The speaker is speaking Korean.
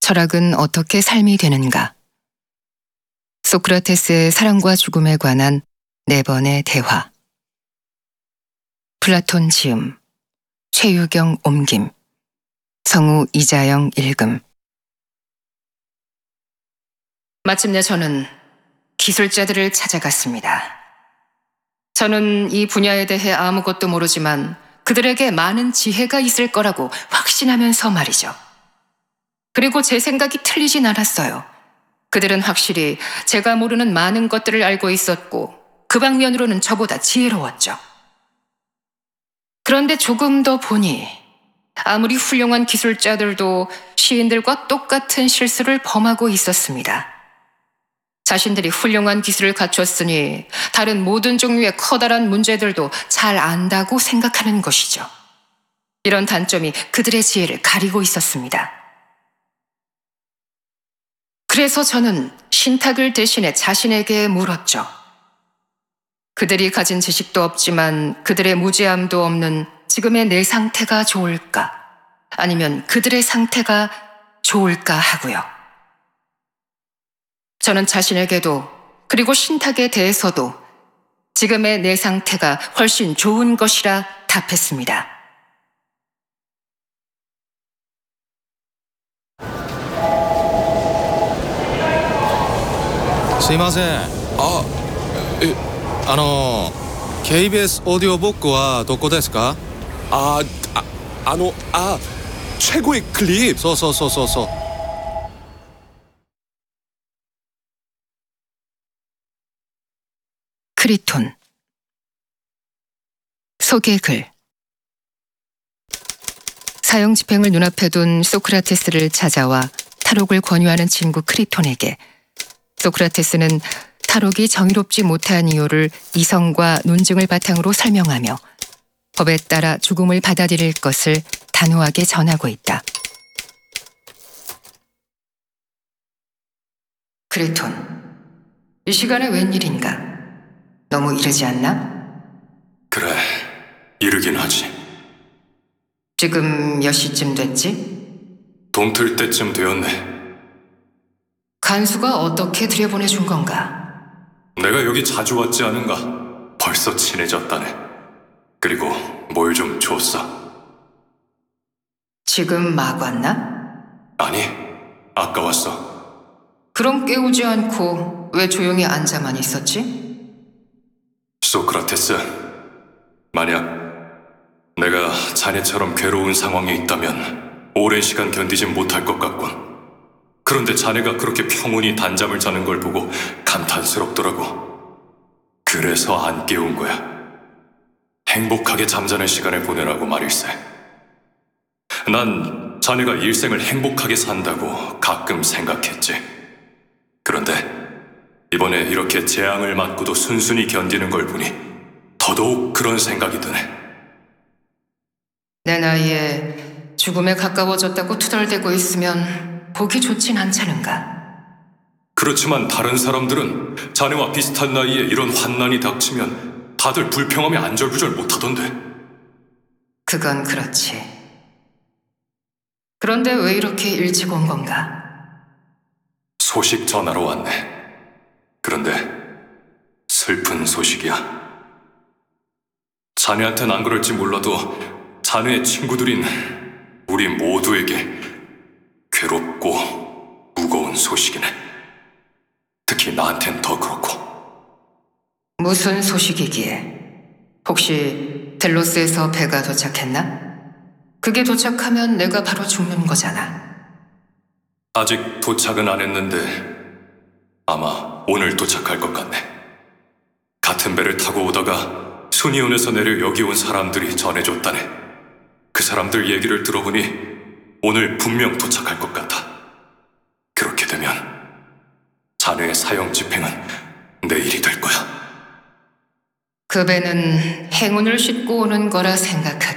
철학은 어떻게 삶이 되는가? 소크라테스의 사랑과 죽음에 관한 4번의 대화. 플라톤 지음, 최유경 옮김, 성우 이자영 읽음. 마침내 저는 기술자들을 찾아갔습니다. 저는 이 분야에 대해 아무것도 모르지만 그들에게 많은 지혜가 있을 거라고 확신하면서 말이죠. 그리고 제 생각이 틀리진 않았어요. 그들은 확실히 제가 모르는 많은 것들을 알고 있었고 그 방면으로는 저보다 지혜로웠죠. 그런데 조금 더 보니 아무리 훌륭한 기술자들도 시인들과 똑같은 실수를 범하고 있었습니다. 자신들이 훌륭한 기술을 갖췄으니 다른 모든 종류의 커다란 문제들도 잘 안다고 생각하는 것이죠. 이런 단점이 그들의 지혜를 가리고 있었습니다. 그래서 저는 신탁을 대신해 자신에게 물었죠. 그들이 가진 지식도 없지만 그들의 무지함도 없는 지금의 내 상태가 좋을까? 아니면 그들의 상태가 좋을까 하고요. 저는 자신에게도 그리고 신탁에 대해서도 지금의 내 상태가 훨씬 좋은 것이라 답했습니다. 스미마셍. KBS 오디오 북はどこですか? 최고의 클립. そうそうそうそうそう。 크리톤. 소개글. 사형 집행을 눈앞에 둔 소크라테스를 찾아와 탈옥을 권유하는 친구 크리톤에게 소크라테스는 탈옥이 정의롭지 못한 이유를 이성과 논증을 바탕으로 설명하며 법에 따라 죽음을 받아들일 것을 단호하게 전하고 있다. 크리톤, 이 시간에 웬일인가? 너무 이르지 않나? 그래, 이르긴 하지. 지금 몇 시쯤 됐지? 동틀 때쯤 되었네. 간수가 어떻게 들여보내준 건가? 내가 여기 자주 왔지 않은가? 벌써 친해졌다네. 그리고 뭘 좀 줬어. 지금 막 왔나? 아니, 아까 왔어. 그럼 깨우지 않고 왜 조용히 앉아만 있었지? 소크라테스, 만약 내가 자네처럼 괴로운 상황에 있다면 오랜 시간 견디진 못할 것 같군. 그런데 자네가 그렇게 평온히 단잠을 자는 걸 보고 감탄스럽더라고. 그래서 안 깨운 거야. 행복하게 잠자는 시간을 보내라고 말일세. 난 자네가 일생을 행복하게 산다고 가끔 생각했지. 그런데 이번에 이렇게 재앙을 맞고도 순순히 견디는 걸 보니 더더욱 그런 생각이 드네. 내 나이에 죽음에 가까워졌다고 투덜대고 있으면 보기 좋진 않잖은가? 그렇지만 다른 사람들은 자네와 비슷한 나이에 이런 환난이 닥치면 다들 불평하며 안절부절 못하던데. 그건 그렇지. 그런데 왜 이렇게 일찍 온 건가? 소식 전하러 왔네. 그런데 슬픈 소식이야. 자네한테는 안 그럴지 몰라도 자네의 친구들인 우리 모두에게 괴롭고 무거운 소식이네. 특히 나한텐 더 그렇고. 무슨 소식이기에? 혹시 델로스에서 배가 도착했나? 그게 도착하면 내가 바로 죽는 거잖아. 아직 도착은 안 했는데 아마 오늘 도착할 것 같네. 같은 배를 타고 오다가 수니온에서 내려 여기 온 사람들이 전해줬다네. 그 사람들 얘기를 들어보니 오늘 분명 도착할 것 같아. 그렇게 되면 자네의 사형 집행은 내일이 될 거야. 그 배는 행운을 싣고 오는 거라 생각하기